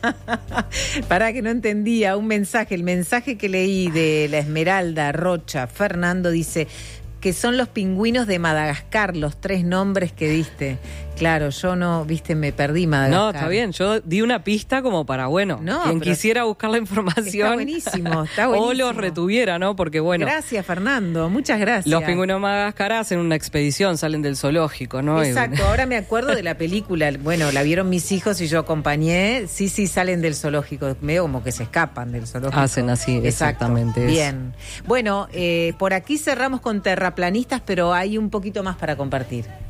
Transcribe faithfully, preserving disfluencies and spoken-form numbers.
Pará que no entendía un mensaje. El mensaje que leí de la Esmeralda Rocha, Fernando, dice que son los pingüinos de Madagascar, los tres nombres que diste. Claro, yo no, viste, me perdí Madagascar. No, está bien, yo di una pista como para, bueno, no, quien quisiera buscar la información. Está buenísimo, está buenísimo. O los retuviera, ¿no? Porque bueno. Gracias, Fernando, muchas gracias. Los pingüinos de Madagascar hacen una expedición, salen del zoológico, ¿no? Exacto, ahora me acuerdo de la película, bueno, la vieron mis hijos y yo acompañé, sí, sí, salen del zoológico, medio como que se escapan del zoológico. Hacen así, exactamente. Exacto. Bien, bueno, eh, por aquí cerramos con terraplanistas, pero hay un poquito más para compartir.